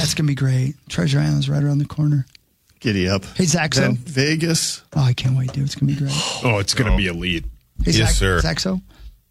it's going to be great. Treasure Island's right around the corner. Giddy up. Hey, Zaxo. Then Vegas. Oh, I can't wait, dude. It's going to be great. Oh, it's going to be elite. Hey, Yes, sir. Zaxo.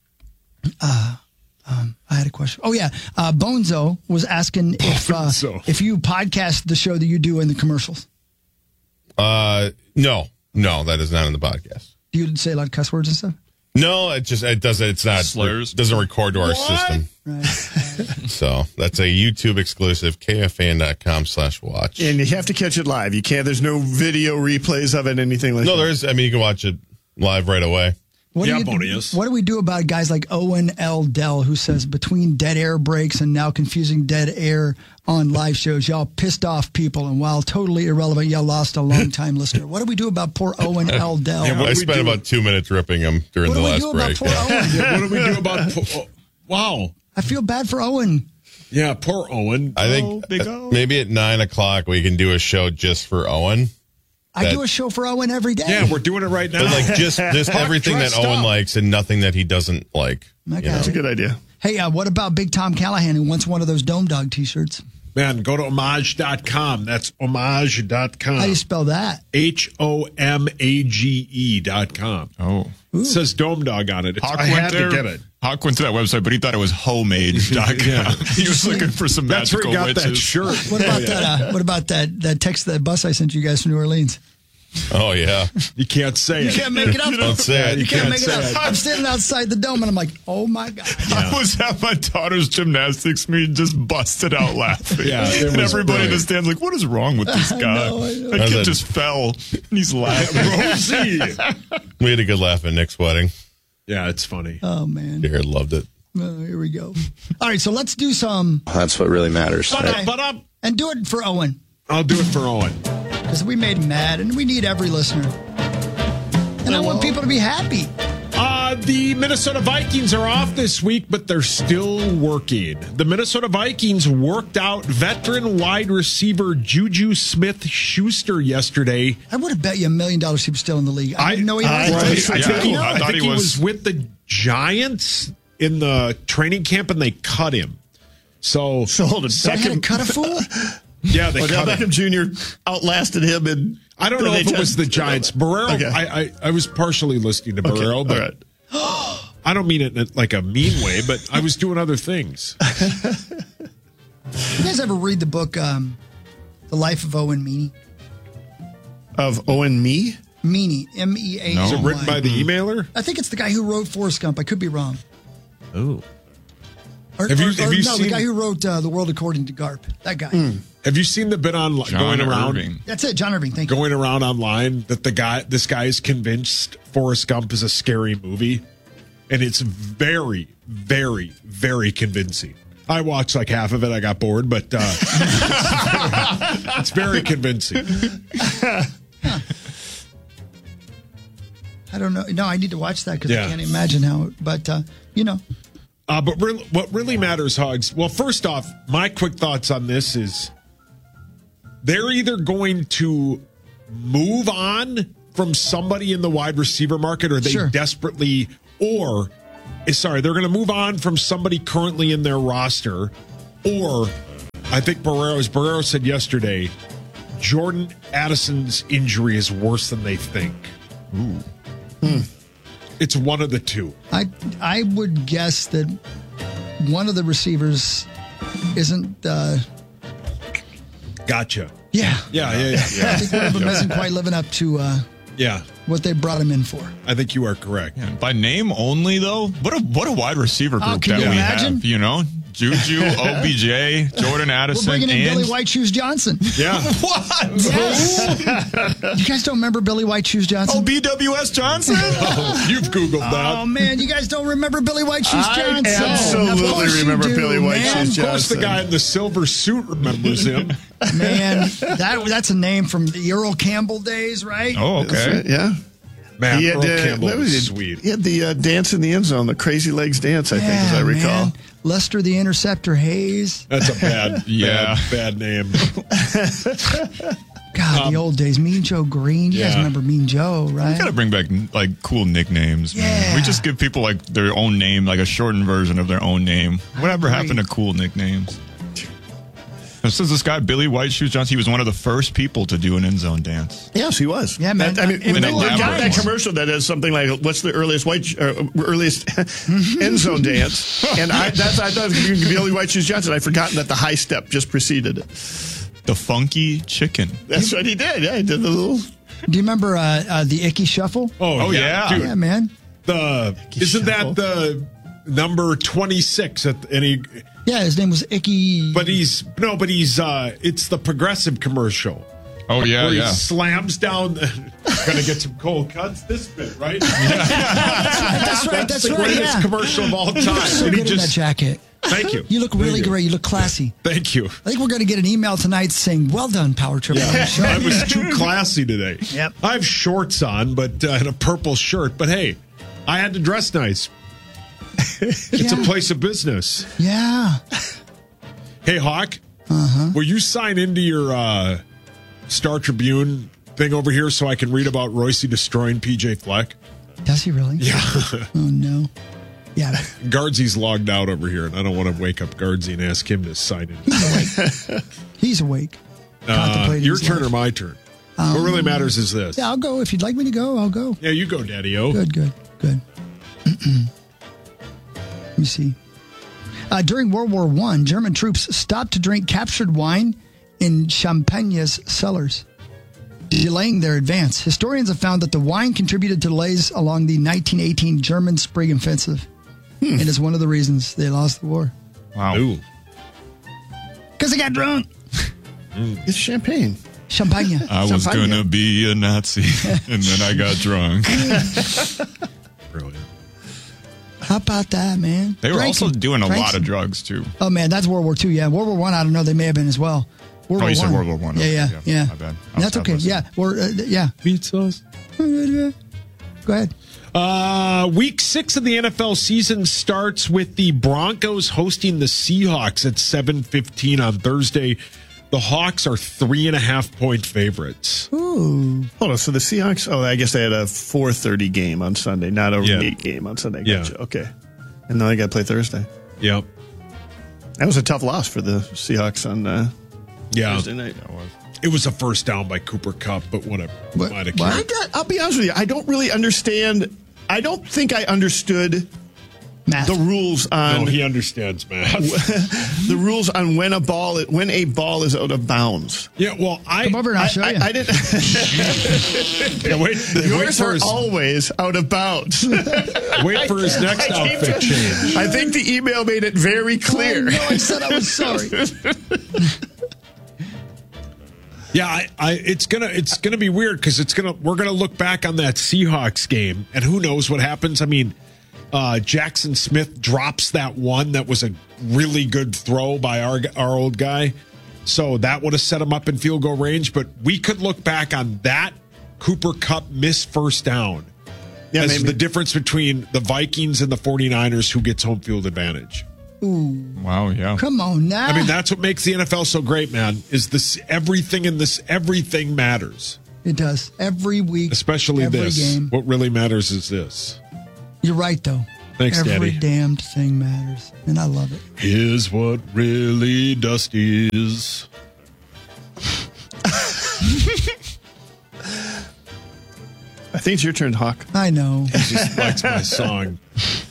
I had a question. Oh, yeah. Bonzo was asking if you podcast the show that you do in the commercials. No, that is not in the podcast. Do you say a lot of cuss words and stuff? No, it's not slurs. It doesn't record to our system. Right. So that's a YouTube exclusive, KFAN.com/watch. And you have to catch it live. You can't, there's no video replays of it, anything like that. No, there is. I mean, you can watch it live right away. What do we do about guys like Owen L. Dell, who says between dead air breaks and now confusing dead air on live shows, y'all pissed off people, and while totally irrelevant, y'all lost a long-time listener. What do we do about poor Owen L. Dell? I spent about 2 minutes ripping him during the last break. What do we do about wow. I feel bad for Owen. Yeah, poor Owen. I think maybe at 9 o'clock we can do a show just for Owen. I do a show for Owen every day. Yeah, we're doing it right now. But like just everything that Owen likes and nothing that he doesn't like. That's a good idea. Hey, what about Big Tom Callahan, who wants one of those Dome Dog t-shirts? Man, go to homage.com. That's homage.com. How do you spell that? HOMAGE.com. Oh. It says Dome Dog on it. I had to get it. Hawk went to that website, but he thought it was homage.com. Yeah. He was looking for some magical That's where he got witches. that shirt. What about that? What about that text, that bus I sent you guys from New Orleans? Oh, yeah. You can't say it. You can't make it up. Don't say it. You can't make it up. I'm standing outside the dome, and I'm like, oh, my God. I was at my daughter's gymnastics meet, just busted out laughing. Yeah, and everybody in the stands like, what is wrong with this guy? I know. That kid just fell, and he's laughing. Rosie. We had a good laugh at Nick's wedding. Yeah, it's funny. Oh, man. Jared loved it. Oh, here we go. All right, so let's do some. That's what really matters. Okay. And do it for Owen. I'll do it for Owen. Because we made him mad, and we need every listener. And I want people to be happy. The Minnesota Vikings are off this week, but they're still working. The Minnesota Vikings worked out veteran wide receiver Juju Smith-Schuster yesterday. I would have bet you $1 million he was still in the league. I didn't know he was. I think thought he was with the Giants in the training camp, and they cut him. So hold it. So they had to cut a fool? Yeah, they cut him. Beckham Jr. outlasted him. I don't know if it was the Giants. Barrero, okay. I was partially listening to Barrero, but I don't mean it in like a mean way, but I was doing other things. You guys ever read the book, The Life of Owen Meany? Of Owen Meany? Meany, M-E-A-N-Y. No. Is it written by the emailer? I think it's the guy who wrote Forrest Gump. I could be wrong. Oh. Have you seen the guy who wrote The World According to Garp? That guy. Have you seen the bit on going around? Irving. That's it, John Irving. Thank you. Going around online that this guy is convinced Forrest Gump is a scary movie, and it's very, very, very convincing. I watched like half of it. I got bored, but it's very convincing. I don't know. No, I need to watch that because Yeah. I can't imagine how. But But what really matters, Hogs. Well, first off, my quick thoughts on this is they're either going to move on from somebody in the wide receiver market, or they desperately, they're going to move on from somebody currently in their roster, or I think Barrero said yesterday, Jordan Addison's injury is worse than they think. Ooh. It's one of the two. I would guess that one of the receivers isn't. Gotcha. Yeah. Yeah. I think one of them isn't quite living up to what they brought him in for. I think you are correct. Yeah, by name only, though, what a wide receiver group can that you we imagine? have. You know, Juju, OBJ, Jordan Addison, We're bringing in and Billy White Shoes Johnson. Yeah. What? Yes. You guys don't remember Billy White Shoes Johnson? Oh, BWS Johnson? You've Googled that. Oh, man, you guys don't remember Billy White Shoes Johnson? I absolutely remember Billy White Shoes Johnson. Of course, the guy in the silver suit remembers him. Man, that's a name from the Earl Campbell days, right? Oh, okay. Right, yeah. Man, He Earl had, Campbell was sweet. He had the dance in the end zone, the Crazy Legs dance, I think, as I recall. Man. Lester the Interceptor Hayes. That's a bad name. God, the old days. Mean Joe Green. You guys remember Mean Joe, right? We got to bring back like cool nicknames. Man. Yeah. We just give people like their own name, like a shortened version of their own name. Whatever happened to cool nicknames? This is this guy, Billy White Shoes Johnson. He was one of the first people to do an end zone dance. Yes, he was. Yeah, man. I mean, An they got that elaborate commercial that has something like, "What's the earliest earliest end zone dance?" And I thought it was going to be Billy White Shoes Johnson. I'd forgotten that the high step just preceded it. The funky chicken. That's what he did. Yeah, he did the little. Do you remember the Icky Shuffle? Oh yeah. Dude, Yeah, man. isn't that the number 26 at any? Yeah, his name was Icky. But he's it's the Progressive commercial. Oh, yeah, where yeah. he slams down. Gonna get some cold cuts this bit, right? That's right. That's the greatest Yeah. commercial of all time. So And he good in that jacket. Thank you. You look really Thank you. great. You look classy. Thank you. I think we're going to get an email tonight saying, "Well done, Power Trip." I was too classy today. Yep. I have shorts on, but and a purple shirt. But hey, I had to dress nice. It's a place of business. Yeah. Hey, Hawk. Will you sign into your Star Tribune thing over here so I can read about Royce destroying PJ Fleck? Does he really? Yeah. Oh, no. Yeah. Guardsy's logged out over here, and I don't want to wake up Guardsy and ask him to sign in. He's awake. Contemplating Your his turn life. or my turn? What really matters is this. Yeah, I'll go. If you'd like me to go, I'll go. Yeah, you go, Daddy-O. Good. Let me see. During World War I, German troops stopped to drink captured wine in Champagne's cellars, delaying their advance. Historians have found that the wine contributed to delays along the 1918 German spring offensive. And is one of the reasons they lost the war. Wow. Ooh. Because they got drunk. It's champagne. Champagne. I was Champagne. going to be a Nazi, and then I got drunk. Brilliant. How about that, man? They were also Drinking. doing a Drank lot some- of drugs, too. Oh, man, that's World War II. Yeah, World War I don't know. They may have been as well. World Oh, War you said I. World War I. Okay, Yeah. my bad. I That's was okay. listening. Yeah. Meat sauce. Go ahead. Week 6 of the NFL season starts with the Broncos hosting the Seahawks at 7:15 on Thursday. The Hawks are 3.5-point favorites. Ooh. Hold on. So the Seahawks, I guess they had a 4:30 game on Sunday, not a late game on Sunday. Gotcha. Yeah. Okay. And now they got to play Thursday. Yep. That was a tough loss for the Seahawks on Yeah. Thursday night. It was a first down by Cooper Kupp, but whatever. What? Might have What? carried. I'll be honest with you. I don't really understand. I don't think I understood Math. the rules on No, he understands math. the rules on when a ball is out of bounds. Yeah, well, Come over and I'll show you. I didn't. yeah, wait Yours for are his, always out of bounds. wait for his next outfit change. I think the email made it very clear. Oh, no, I said I was sorry. Yeah, it's gonna be weird because we're gonna look back on that Seahawks game and who knows what happens. I mean, Jackson Smith drops that one that was a really good throw by our old guy, so that would have set him up in field goal range. But we could look back on that Cooper Kupp missed first down as maybe. the difference between the Vikings and the 49ers, who gets home field advantage. Wow, yeah. Come on now. I mean, that's what makes the NFL so great, man. Is everything matters. It does. Every week. Especially every this. game. What really matters is this. You're right, though. Thanks, Every Daddy. damned thing matters. And I love it. Here's what really dust is. I think it's your turn, Hawk. I know. He just likes my song.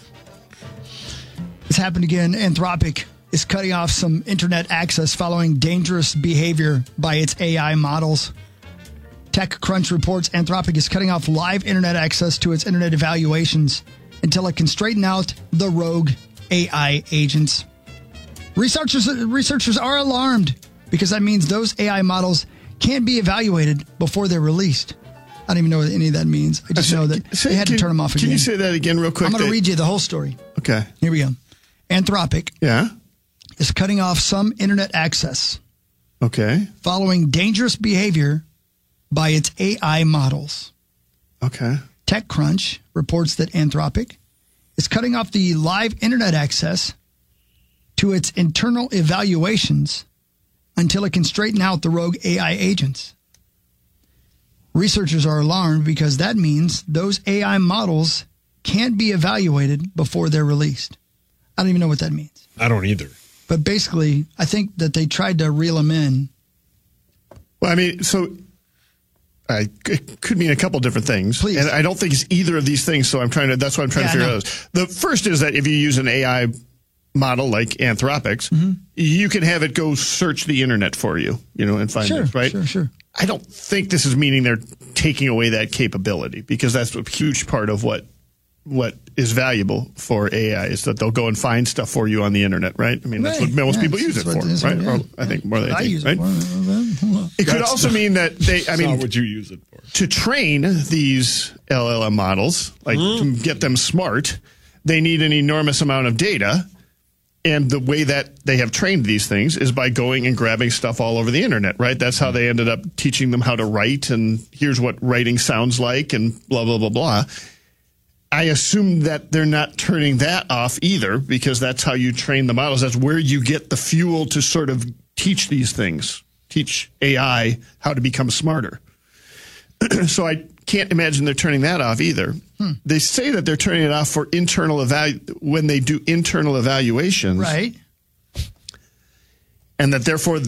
It's happened again. Anthropic is cutting off some internet access following dangerous behavior by its AI models. TechCrunch reports Anthropic is cutting off live internet access to its internet evaluations until it can straighten out the rogue AI agents. Researchers are alarmed because that means those AI models can't be evaluated before they're released. I don't even know what any of that means. I just know that they had to turn them off again. Can you say that again real quick? I'm going to read you the whole story. Okay. Here we go. Anthropic Yeah. is cutting off some internet access Okay. following dangerous behavior by its AI models. Okay. TechCrunch reports that Anthropic is cutting off the live internet access to its internal evaluations until it can straighten out the rogue AI agents. Researchers are alarmed because that means those AI models can't be evaluated before they're released. I don't even know what that means. I don't either. But basically, I think that they tried to reel them in. Well, I mean, so it could mean a couple different things. Please. And I don't think it's either of these things, so that's what I'm trying to figure out. The first is that if you use an AI model like Anthropic's, you can have it go search the internet for you, and find it, right? Sure. I don't think this is meaning they're taking away that capability, because that's a huge part of what is valuable for AI is that they'll go and find stuff for you on the internet, right? I mean, that's what most people use it for, right? Or I think more than anything, right? It could also mean that what would you use it for? To train these LLM models, like to get them smart, they need an enormous amount of data. And the way that they have trained these things is by going and grabbing stuff all over the internet, right? That's how they ended up teaching them how to write, and here's what writing sounds like, and blah, blah, blah, blah. I assume that they're not turning that off either, because that's how you train the models. That's where you get the fuel to sort of teach these things, teach AI how to become smarter. So I can't imagine they're turning that off either. They say that they're turning it off for internal when they do internal evaluations. Right. And that therefore,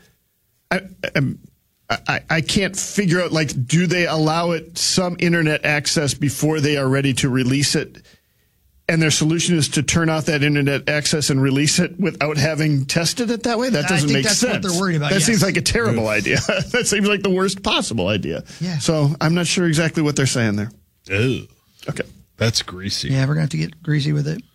I can't figure out, like, do they allow it some internet access before they are ready to release it? And their solution is to turn off that internet access and release it without having tested it that way? That doesn't make sense. What they're worried about. That seems like a terrible idea. That seems like the worst possible idea. Yeah. So I'm not sure exactly what they're saying there. Ew. Okay. That's greasy. Yeah, we're going to have to get greasy with it.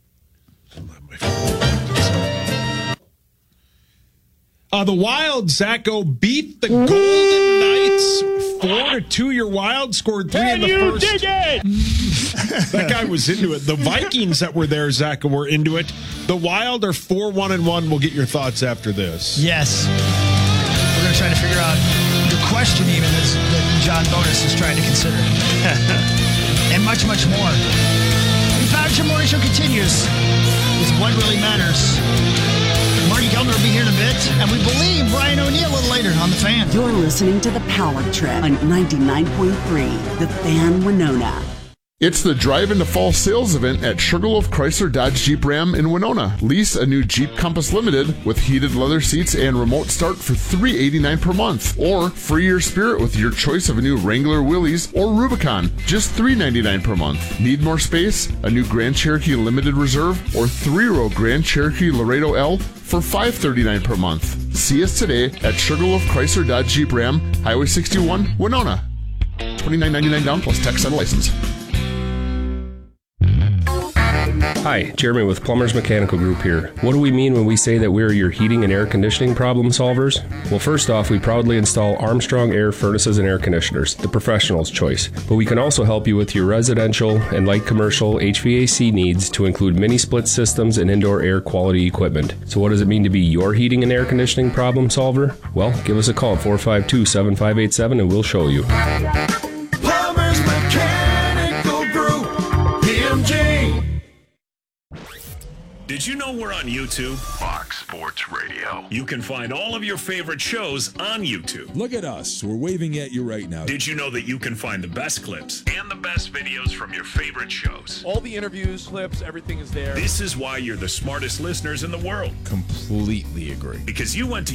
The Wild, Zacho, beat the Golden Knights 4-2. Your Wild scored 3 in the first. Dig it? That guy was into it. The Vikings that were there, Zacho, were into it. The Wild are 4-1-1. We'll get your thoughts after this. Yes. We're going to try to figure out the question even that John Bonus is trying to consider. And much, much more. The Power Morning Show continues with What Really Matters. Marty Gelner will be here in a bit, and we believe Brian O'Neill a little later on The Fan. You're listening to The Power Trip on 99.3, The Fan Winona. It's the Drive into Fall sales event at Sugarloaf Chrysler Dodge Jeep Ram in Winona. Lease a new Jeep Compass Limited with heated leather seats and remote start for $389 per month. Or free your spirit with your choice of a new Wrangler Willys or Rubicon, just $399 per month. Need more space? A new Grand Cherokee Limited Reserve or 3-row Grand Cherokee Laredo L for $539 per month. See us today at Sugarloaf Chrysler Dodge Jeep Ram, Highway 61, Winona. $29.99 down plus tax and license. Hi, Jeremy with Plumbers Mechanical Group here. What do we mean when we say that we're your heating and air conditioning problem solvers? Well, first off, we proudly install Armstrong air furnaces and air conditioners, the professional's choice. But we can also help you with your residential and light commercial HVAC needs to include mini split systems and indoor air quality equipment. So what does it mean to be your heating and air conditioning problem solver? Well, give us a call at 452-7587 and we'll show you. Plumbers Mechanical Group, PMG. Did you know we're on YouTube? Fox Sports Radio. You can find all of your favorite shows on YouTube. Look at us. We're waving at you right now. Did you know that you can find the best clips and the best videos from your favorite shows? All the interviews, clips, everything is there. This is why you're the smartest listeners in the world. Completely agree. Because you went to